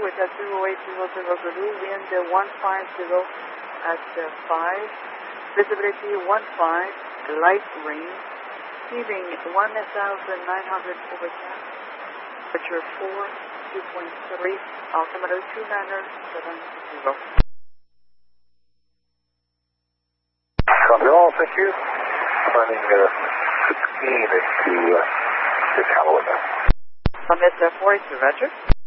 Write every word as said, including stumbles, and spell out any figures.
Delta two oh eight zero zero Zulu, wind one five zero at uh, five, visibility one five, light rain, heaving one thousand nine hundred overcast, temperature four, two point three, altimeter two nine seven zero. Copy all, thank you. Running uh, fifteen into uh, Callaway now. Summit uh, four eight two, Roger.